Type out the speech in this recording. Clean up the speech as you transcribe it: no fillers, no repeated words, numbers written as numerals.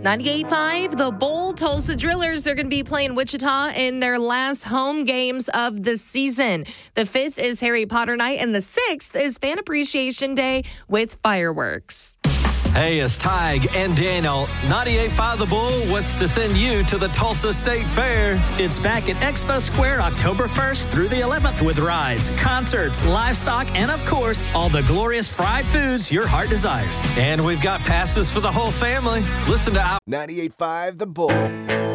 98.5, the Bowl. Tulsa Drillers, they're going to be playing Wichita in their last home games of the season. The 5th is Harry Potter night, and the 6th is Fan Appreciation Day with fireworks. Hey, it's Tig and Daniel. 98.5 The Bull wants to send you to the Tulsa State Fair. It's back at Expo Square October 1st through the 11th with rides, concerts, livestock, and of course, all the glorious fried foods your heart desires. And we've got passes for the whole family. Listen to 98.5 The Bull.